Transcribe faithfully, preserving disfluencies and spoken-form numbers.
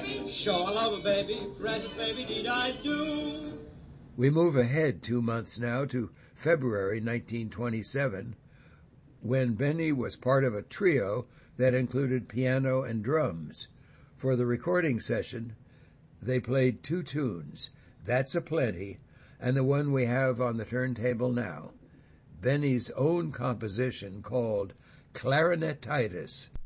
Sure love a baby, precious baby, did I do. We move ahead two months now to February nineteen twenty-seven, when Benny was part of a trio that included piano and drums. For the recording session, they played two tunes, That's a Plenty, and the one we have on the turntable now, Benny's own composition called Clarinetitis.